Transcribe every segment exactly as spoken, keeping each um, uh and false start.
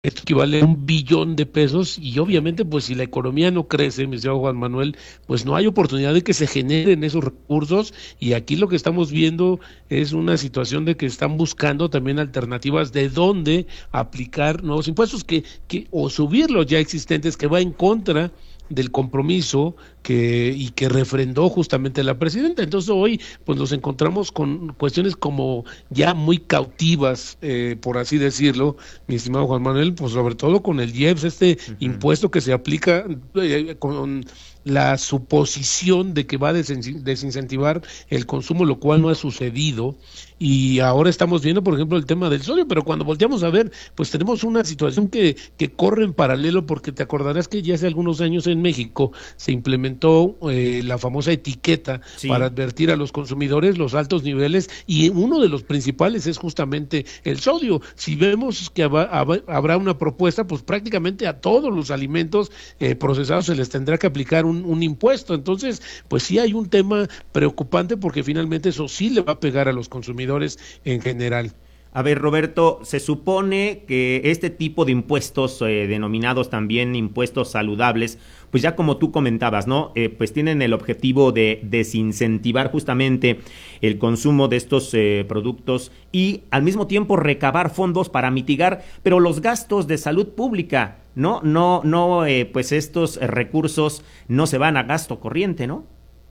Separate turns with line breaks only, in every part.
Esto equivale a un billón de pesos y obviamente pues si la economía no crece, mi señor Juan Manuel, pues no hay oportunidad de que se generen esos recursos y aquí lo que estamos viendo es una situación de que están buscando también alternativas de dónde aplicar nuevos impuestos que, que o subir los ya existentes que va en contra del compromiso que y que refrendó justamente la presidenta. Entonces hoy pues nos encontramos con cuestiones como ya muy cautivas, eh, por así decirlo, mi estimado Juan Manuel, pues sobre todo con el I E P S, este
Uh -huh.
impuesto que se aplica eh, con la suposición de que va a desincentivar el consumo, lo cual no ha sucedido, y ahora estamos viendo, por ejemplo, el tema del sodio, pero cuando volteamos a ver, pues tenemos una situación que, que corre en paralelo, porque te acordarás que ya hace algunos años en México se implementó eh, la famosa etiqueta
Sí.
para advertir a los consumidores los altos niveles, y uno de los principales es justamente el sodio. Si vemos que habrá una propuesta, pues prácticamente a todos los alimentos eh, procesados se les tendrá que aplicar un Un, un impuesto. Entonces, pues sí hay un tema preocupante porque finalmente eso sí le va a pegar a los consumidores en general.
A ver, Roberto, se supone que este tipo de impuestos, eh, denominados también impuestos saludables, pues ya como tú comentabas, ¿no? Eh, pues tienen el objetivo de desincentivar justamente el consumo de estos eh, productos y al mismo tiempo recabar fondos para mitigar, pero los gastos de salud pública, ¿no? No, no, eh, pues estos recursos no se van a gasto corriente, ¿no?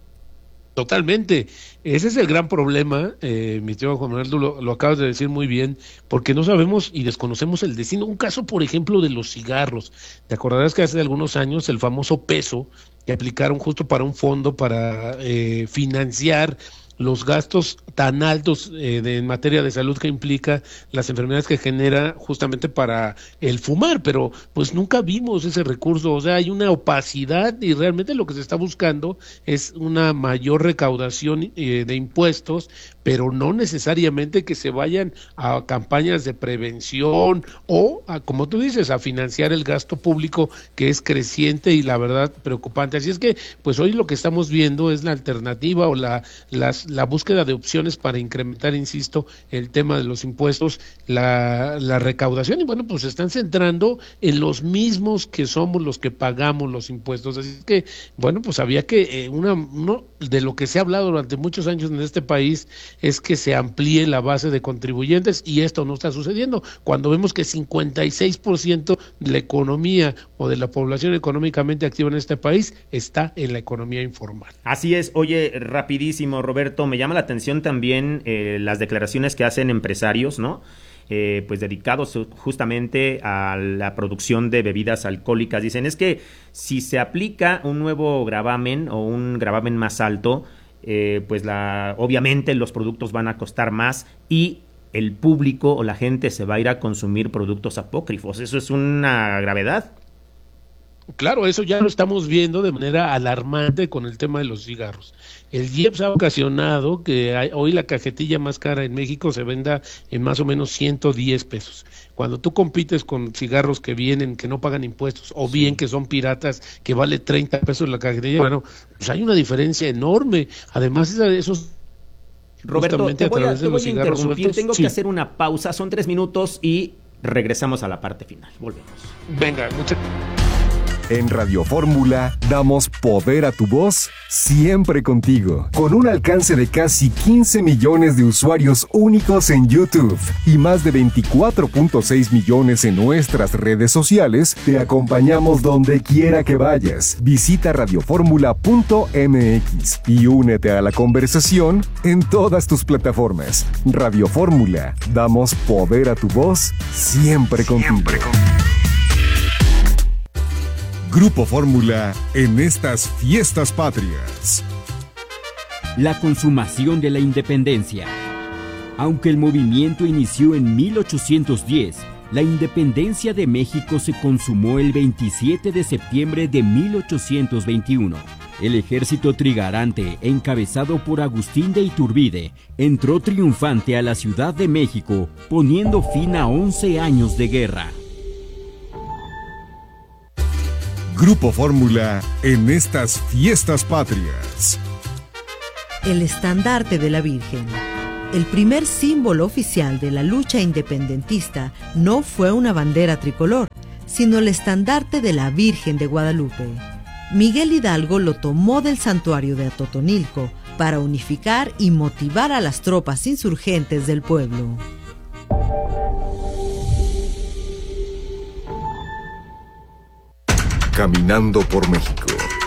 Totalmente, ese es el gran problema, eh, mi tío Juan Manuel, tú lo, lo acabas de decir muy bien, porque no sabemos y desconocemos el destino. Un caso, por ejemplo, de los cigarros. Te acordarás que hace algunos años el famoso peso que aplicaron justo para un fondo para eh, financiar los gastos tan altos eh, de, en materia de salud que implica las enfermedades que genera justamente para el fumar, pero pues nunca vimos ese recurso. O sea, hay una opacidad y realmente lo que se está buscando es una mayor recaudación eh, de impuestos, pero no necesariamente que se vayan a campañas de prevención o, a, como tú dices, a financiar el gasto público, que es creciente y la verdad preocupante. Así es que pues hoy lo que estamos viendo es la alternativa o la las la búsqueda de opciones para incrementar, insisto, el tema de los impuestos, la, la recaudación, y bueno, pues se están centrando en los mismos que somos los que pagamos los impuestos. Así que, bueno, pues había que, eh, una, uno de lo que se ha hablado durante muchos años en este país es que se amplíe la base de contribuyentes, y esto no está sucediendo, cuando vemos que cincuenta y seis por ciento de la economía o de la población económicamente activa en este país está en la economía informal.
Así es. Oye, rapidísimo, Roberto, me llama la atención también eh, las declaraciones que hacen empresarios, ¿no? Eh, pues dedicados justamente a la producción de bebidas alcohólicas. Dicen, es que si se aplica un nuevo gravamen o un gravamen más alto, eh, pues la, obviamente los productos van a costar más y el público o la gente se va a ir a consumir productos apócrifos. Eso es una gravedad.
Claro, eso ya lo estamos viendo de manera alarmante con el tema de los cigarros. El I E P S ha ocasionado que hay, hoy la cajetilla más cara en México se venda en más o menos ciento diez pesos. Cuando tú compites con cigarros que vienen, que no pagan impuestos, o bien que son piratas, que vale treinta pesos la cajetilla, bueno, pues hay una diferencia enorme. Además, esos...
Roberto, te voy a, te voy a interrumpir,
sueltos,
tengo
sí.
que hacer una pausa, son tres minutos y regresamos a la parte final. Volvemos.
Venga, muchas
En Radio Fórmula damos poder a tu voz siempre contigo, con un alcance de casi quince millones de usuarios únicos en YouTube y más de veinticuatro punto seis millones en nuestras redes sociales. Te acompañamos donde quiera que vayas. Visita radioformula punto m x y únete a la conversación en todas tus plataformas. Radio Fórmula, damos poder a tu voz siempre contigo. Siempre contigo. Grupo Fórmula en estas fiestas patrias.
La consumación de la independencia. Aunque el movimiento inició en mil ochocientos diez, la independencia de México se consumó el veintisiete de septiembre de mil ochocientos veintiuno. El ejército trigarante, encabezado por Agustín de Iturbide, entró triunfante a la Ciudad de México, poniendo fin a once años de guerra.
Grupo Fórmula en estas fiestas patrias.
El estandarte de la Virgen. el primer símbolo oficial de la lucha independentista no fue una bandera tricolor, sino el estandarte de la Virgen de Guadalupe. Miguel Hidalgo lo tomó del santuario de Atotonilco para unificar y motivar a las tropas insurgentes del pueblo.
Caminando por México.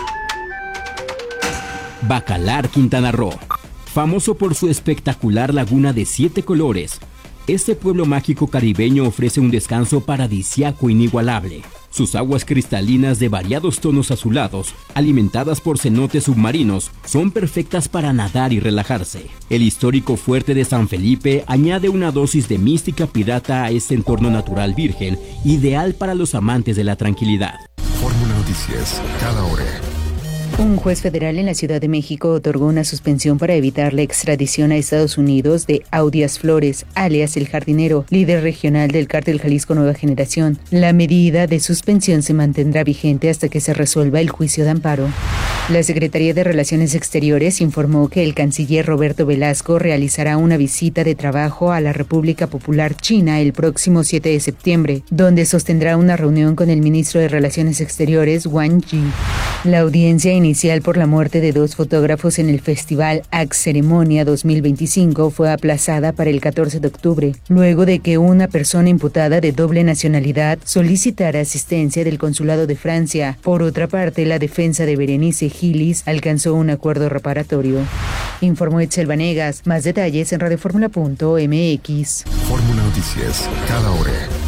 Bacalar, Quintana Roo. Famoso por su espectacular laguna de siete colores, este pueblo mágico caribeño ofrece un descanso paradisíaco inigualable. Sus aguas cristalinas de variados tonos azulados, alimentadas por cenotes submarinos, son perfectas para nadar y relajarse. El histórico fuerte de San Felipe añade una dosis de mística pirata a este entorno natural virgen, ideal para los amantes de la tranquilidad.
Fórmula Noticias, cada hora.
Un juez federal en la Ciudad de México otorgó una suspensión para evitar la extradición a Estados Unidos de Audias Flores, alias El Jardinero, líder regional del cártel Jalisco Nueva Generación. La medida de suspensión se mantendrá vigente hasta que se resuelva el juicio de amparo. La Secretaría de Relaciones Exteriores informó que el canciller Roberto Velasco realizará una visita de trabajo a la República Popular China el próximo siete de septiembre, donde sostendrá una reunión con el ministro de Relaciones Exteriores, Wang Yi. La audiencia inicial por la muerte de dos fotógrafos en el Festival A C Ceremonia dos mil veinticinco fue aplazada para el catorce de octubre, luego de que una persona imputada de doble nacionalidad solicitara asistencia del Consulado de Francia. Por otra parte, la defensa de Berenice Gilis alcanzó un acuerdo reparatorio. Informó Itzel Vanegas. Más detalles en radioformula punto m x.
Fórmula Noticias, cada hora.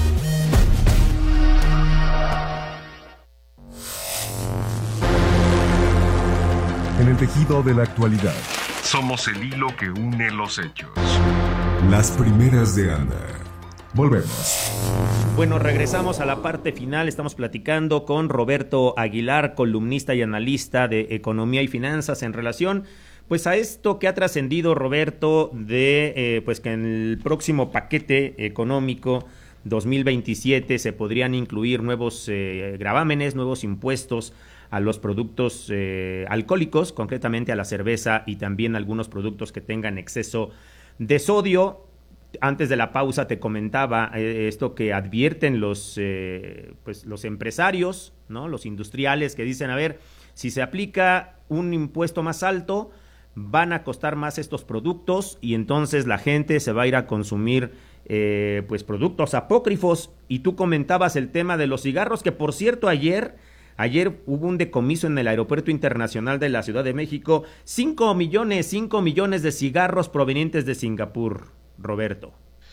En el tejido de la actualidad, somos el hilo que une los hechos. Las primeras de Anda. Volvemos.
Bueno, regresamos a la parte final. Estamos platicando con Roberto Aguilar, columnista y analista de economía y finanzas, en relación pues a esto que ha trascendido, Roberto, de eh, pues que en el próximo paquete económico dos mil veintisiete se podrían incluir nuevos eh, gravámenes, nuevos impuestos a los productos eh, alcohólicos, concretamente a la cerveza y también algunos productos que tengan exceso de sodio. Antes de la pausa te comentaba eh, esto que advierten los eh, pues los empresarios, ¿no? Los industriales, que dicen, a ver, si se aplica un impuesto más alto, van a costar más estos productos y entonces la gente se va a ir a consumir eh, pues productos apócrifos. Y tú comentabas el tema de los cigarros, que por cierto ayer Ayer hubo un decomiso en el Aeropuerto Internacional de la Ciudad de México, cinco millones, cinco millones de cigarros provenientes de Singapur, Roberto.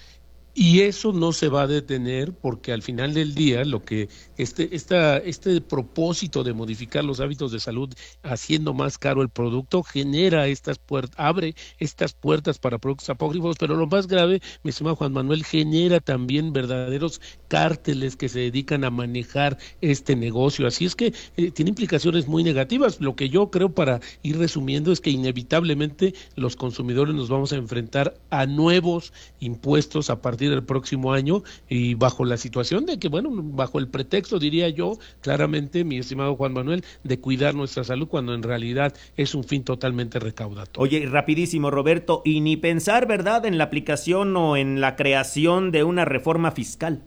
Y eso no se va a detener porque al final del día lo que este esta este propósito de modificar los hábitos de salud haciendo más caro el producto genera estas puertas, abre estas puertas para productos apócrifos, pero lo más grave, mi estimado Juan Manuel, genera también verdaderos cárteles que se dedican a manejar este negocio. Así es que eh, tiene implicaciones muy negativas. Lo que yo creo, para ir resumiendo, es que inevitablemente los consumidores nos vamos a enfrentar a nuevos impuestos a partir del próximo año, y bajo la situación de que, bueno, bajo el pretexto, diría yo, claramente, mi estimado Juan Manuel, de cuidar nuestra salud, cuando en realidad es un fin totalmente recaudatorio.
Oye, rapidísimo, Roberto, y ni pensar, ¿verdad?, en la aplicación o en la creación de una reforma fiscal.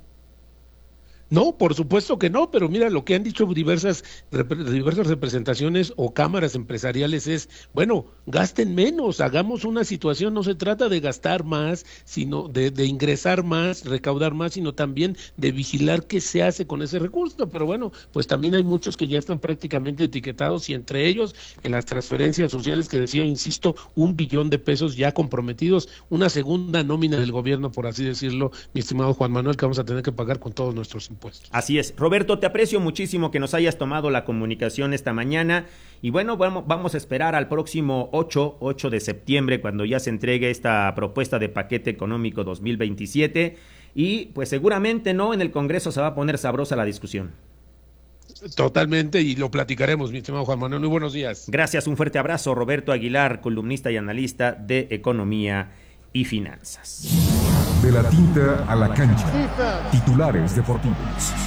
No, por supuesto que no, pero mira, lo que han dicho diversas diversas representaciones o cámaras empresariales es, bueno, gasten menos, hagamos una situación, no se trata de gastar más, sino de, de ingresar más, recaudar más, sino también de vigilar qué se hace con ese recurso. Pero bueno, pues también hay muchos que ya están prácticamente etiquetados, y entre ellos en las transferencias sociales que decía, insisto, un billón de pesos ya comprometidos, una segunda nómina del gobierno, por así decirlo, mi estimado Juan Manuel, que vamos a tener que pagar con todos nuestros impuestos. Impuestos.
Así es. Roberto, te aprecio muchísimo que nos hayas tomado la comunicación esta mañana, y bueno, vamos, vamos a esperar al próximo ocho de septiembre, cuando ya se entregue esta propuesta de paquete económico dos mil veintisiete, y pues seguramente, ¿no?, en el Congreso se va a poner sabrosa la discusión.
Totalmente, y lo platicaremos, mi estimado Juan Manuel. Muy buenos días.
Gracias, un fuerte abrazo. Roberto Aguilar, columnista y analista de economía y finanzas.
De la tinta a la cancha. Titulares deportivos.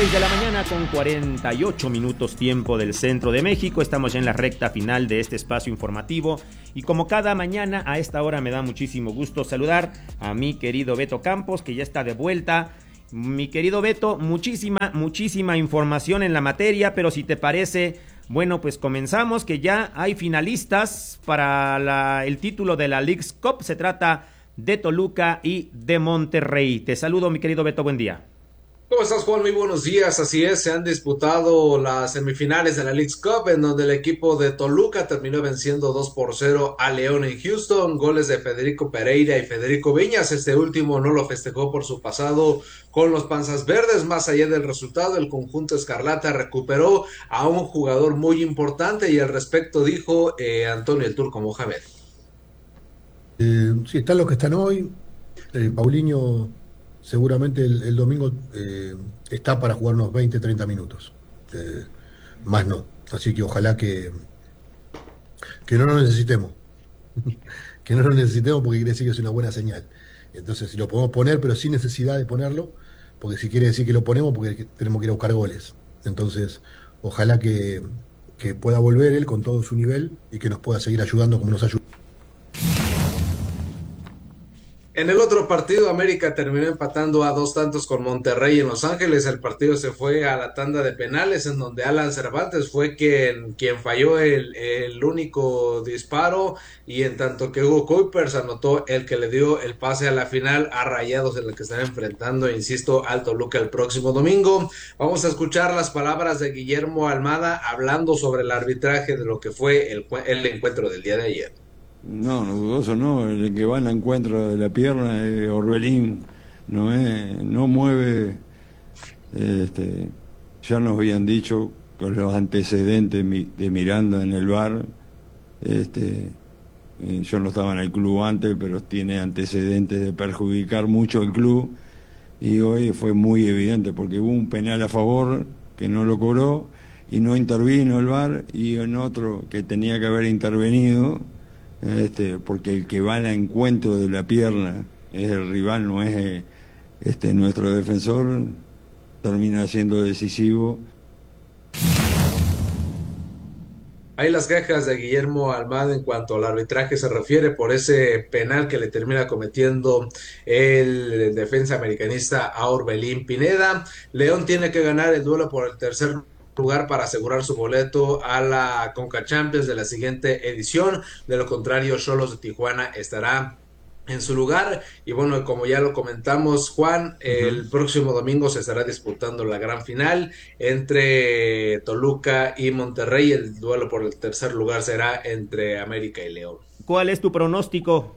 seis de la mañana con cuarenta y ocho minutos tiempo del centro de México. Estamos ya en la recta final de este espacio informativo y como cada mañana a esta hora me da muchísimo gusto saludar a mi querido Beto Campos, que ya está de vuelta. Mi querido Beto, muchísima, muchísima información en la materia, pero si te parece, bueno, pues comenzamos, que ya hay finalistas para la, el título de la Leagues Cup. Se trata de Toluca y de Monterrey. Te saludo, mi querido Beto, buen día.
¿Cómo estás, Juan? Muy buenos días. Así es, se han disputado las semifinales de la Leagues Cup, en donde el equipo de Toluca terminó venciendo dos por cero a León en Houston. Goles de Federico Pereira y Federico Viñas. Este último no lo festejó por su pasado con los Panzas Verdes. Más allá del resultado, el conjunto escarlata recuperó a un jugador muy importante y al respecto dijo eh, Antonio el Turco Mohamed.
Eh, sí, están los que están hoy. Eh, Paulinho seguramente el, el domingo eh, está para jugar unos veinte, treinta minutos. Eh, más no. Así que ojalá que, que no lo necesitemos. que no lo necesitemos porque quiere decir que es una buena señal. Entonces, si lo podemos poner, pero sin necesidad de ponerlo, porque si quiere decir que lo ponemos, porque tenemos que ir a buscar goles. Entonces, ojalá que, que pueda volver él con todo su nivel y que nos pueda seguir ayudando como nos ayuda.
En el otro partido, América terminó empatando a dos tantos con Monterrey en Los Ángeles. El partido se fue a la tanda de penales, en donde Alan Cervantes fue quien, quien falló el, el único disparo, y en tanto que Hugo Kuipers anotó el que le dio el pase a la final a Rayados, en el que están enfrentando, insisto, al Toluca el próximo domingo. Vamos a escuchar las palabras de Guillermo Almada hablando sobre el arbitraje de lo que fue el, el encuentro del día de ayer.
No, no dudoso no, el que va al encuentro de la pierna, eh, Orbelín, no, eh, no mueve, este, ya nos habían dicho con los antecedentes de Miranda en el V A R, este, eh, yo no estaba en el club antes, pero tiene antecedentes de perjudicar mucho el club, y hoy fue muy evidente, porque hubo un penal a favor que no lo cobró, y no intervino el V A R, y en otro que tenía que haber intervenido, Este, porque el que va al encuentro de la pierna es el rival, no es este, nuestro defensor, termina siendo decisivo.
Hay las quejas de Guillermo Almada en cuanto al arbitraje se refiere por ese penal que le termina cometiendo el defensa americanista a Orbelín Pineda. León tiene que ganar el duelo por el tercer lugar para asegurar su boleto a la Conca Champions de la siguiente edición. De lo contrario, Xolos de Tijuana estará en su lugar. Y bueno, como ya lo comentamos, Juan, uh-huh. el próximo domingo se estará disputando la gran final entre Toluca y Monterrey. El duelo por el tercer lugar será entre América y León.
¿Cuál es tu pronóstico?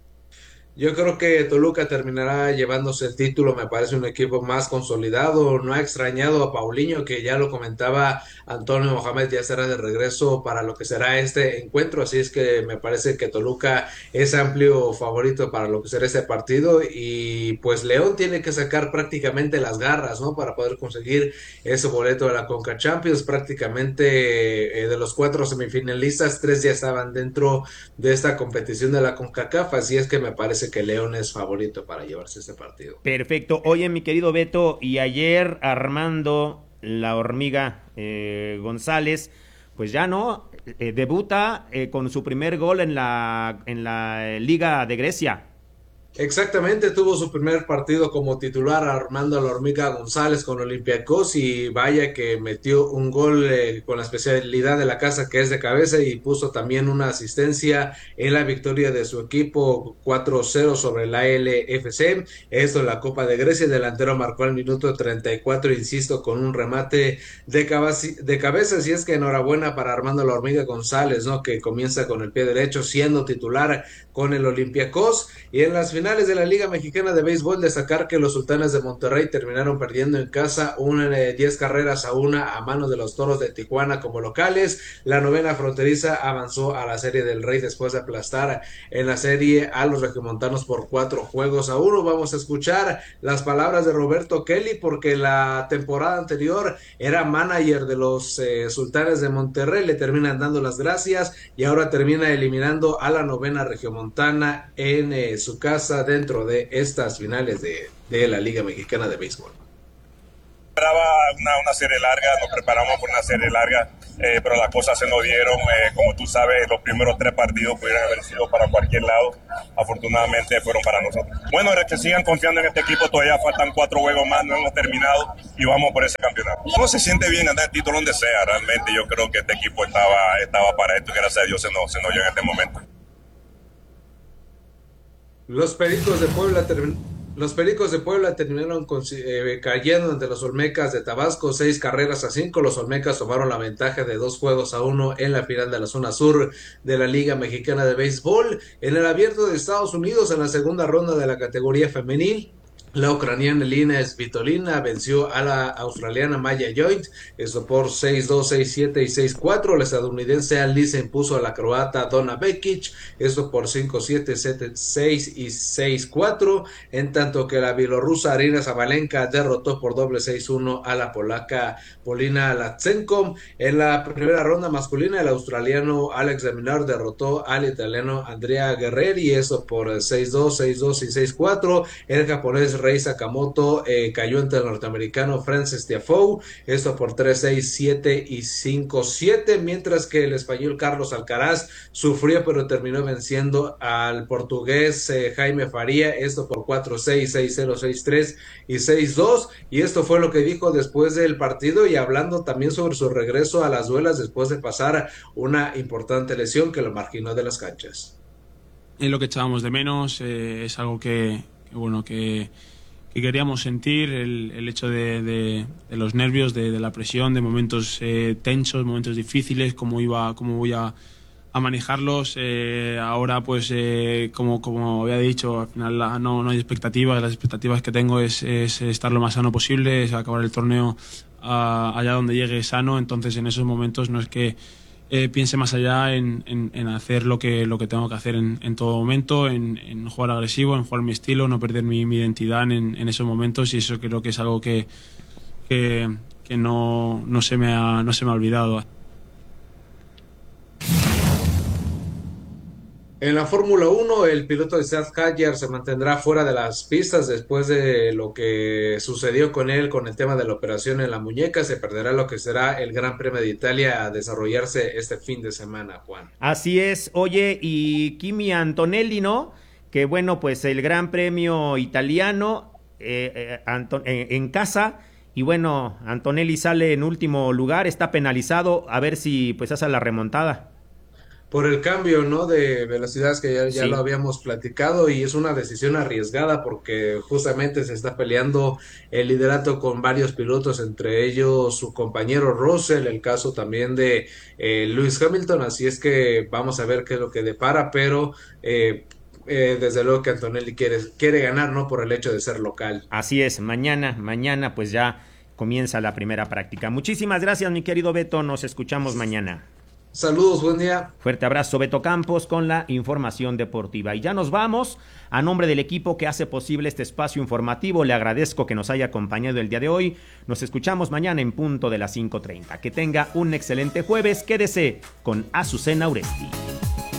Yo creo que Toluca terminará llevándose el título. Me parece un equipo más consolidado. No ha extrañado a Paulinho, que ya lo comentaba Antonio Mohamed, ya estará de regreso para lo que será este encuentro. Así es que me parece que Toluca es amplio favorito para lo que será este partido. Y pues León tiene que sacar prácticamente las garras, ¿no? Para poder conseguir ese boleto de la Conca Champions. Prácticamente eh, de los cuatro semifinalistas, tres ya estaban dentro de esta competición de la CONCACAF. Así es que me parece que León es favorito para llevarse este partido.
Perfecto. Oye, mi querido Beto, y ayer Armando la Hormiga eh, González, pues ya no, eh, debuta eh, con su primer gol en la, en la Liga de Grecia.
Exactamente, tuvo su primer partido como titular Armando la Hormiga González con Olympiacos, y vaya que metió un gol eh, con la especialidad de la casa, que es de cabeza, y puso también una asistencia en la victoria de su equipo cuatro cero sobre la A L F C. Esto en la Copa de Grecia. El delantero marcó al minuto treinta y cuatro, insisto, con un remate de, cabaci- de cabeza. Así es que enhorabuena para Armando la Hormiga González, ¿no? Que comienza con el pie derecho siendo titular con el Olympiacos. Y en las finales de la Liga Mexicana de Béisbol, destacar que los Sultanes de Monterrey terminaron perdiendo en casa una de diez carreras a una a manos de los Toros de Tijuana como locales. La novena fronteriza avanzó a la Serie del Rey después de aplastar en la serie a los regiomontanos por cuatro juegos a uno. Vamos a escuchar las palabras de Roberto Kelly, porque la temporada anterior era manager de los eh, Sultanes de Monterrey. Le terminan dando las gracias y ahora termina eliminando a la novena regiomontana en eh, su casa dentro de estas finales de, de la Liga Mexicana de Béisbol.
Esperaba una, una serie larga, nos preparamos por una serie larga, eh, pero las cosas se nos dieron. Eh, como tú sabes, los primeros tres partidos pudieran haber sido para cualquier lado. Afortunadamente fueron para nosotros. Bueno, que sigan confiando en este equipo, todavía faltan cuatro juegos más, no hemos terminado y vamos por ese campeonato. No se siente bien ganar el título donde sea, realmente yo creo que este equipo estaba, estaba para esto y gracias a Dios se nos, se nos dio en este momento.
Los Pericos de Puebla terminaron. Los Pericos de Puebla terminaron con, eh, cayendo ante los Olmecas de Tabasco, seis carreras a cinco. Los Olmecas tomaron la ventaja de dos juegos a uno en la final de la zona sur de la Liga Mexicana de Béisbol. En el Abierto de Estados Unidos, en la segunda ronda de la categoría femenil, la ucraniana Elina Svitolina venció a la australiana Maya Joint, eso por seis dos, seis siete y seis cuatro. La estadounidense Alice impuso a la croata Donna Vekic, eso por cinco siete, siete seis y seis cuatro, en tanto que la bielorrusa Arina Zabalenka derrotó por doble seis uno a la polaca Polina Latsenko. En la primera ronda masculina, el australiano Alex de Minaur derrotó al italiano Andrea Guerreri, eso por seis dos, seis dos y seis cuatro. El japonés Rei Sakamoto eh, cayó ante el norteamericano Francis Tiafoe, esto por tres seis, siete y cinco siete, mientras que el español Carlos Alcaraz sufrió pero terminó venciendo al portugués eh, Jaime Faría, esto por cuatro seis, seis cero, seis tres y seis dos, y esto fue lo que dijo después del partido y hablando también sobre su regreso a las duelas después de pasar una importante lesión que lo marginó de las canchas.
Es lo que echábamos de menos, eh, es algo que, que bueno, que que queríamos sentir, el, el hecho de, de, de los nervios, de, de la presión, de momentos eh, tensos, momentos difíciles, cómo iba, cómo voy a, a manejarlos. Eh, ahora, pues, eh, como, como había dicho, al final la, no, no hay expectativas. Las expectativas que tengo es, es estar lo más sano posible, es acabar el torneo a, allá donde llegue sano. Entonces, en esos momentos no es que Eh, piense más allá en, en, en hacer lo que, lo que tengo que hacer en, en todo momento, en, en jugar agresivo, en jugar mi estilo, no perder mi, mi identidad en, en esos momentos, y eso creo que es algo que, que, que no, no, se me ha, no se me ha olvidado.
En la Fórmula uno, el piloto de Seth Kajer se mantendrá fuera de las pistas después de lo que sucedió con él con el tema de la operación en la muñeca. Se perderá lo que será el Gran Premio de Italia a desarrollarse este fin de semana, Juan.
Así es. Oye, y Kimi Antonelli, ¿no? Que bueno, pues el Gran Premio italiano eh, eh, Anton- eh, en casa. Y bueno, Antonelli sale en último lugar, está penalizado. A ver si pues hace la remontada.
Por el cambio, ¿no?, de velocidades que ya, ya
Sí.
lo habíamos platicado, y es una decisión arriesgada porque justamente se está peleando el liderato con varios pilotos, entre ellos su compañero Russell, el caso también de eh, Lewis Hamilton, así es que vamos a ver qué es lo que depara, pero eh, eh, desde luego que Antonelli quiere, quiere ganar, ¿no?, por el hecho de ser local.
Así es, mañana, mañana pues ya comienza la primera práctica. Muchísimas gracias, mi querido Beto, nos escuchamos mañana.
Saludos, buen día.
Fuerte abrazo, Beto Campos, con la información deportiva. Y ya nos vamos. A nombre del equipo que hace posible este espacio informativo, le agradezco que nos haya acompañado el día de hoy. Nos escuchamos mañana en punto de las cinco treinta. Que tenga un excelente jueves. Quédese con Azucena Uresti.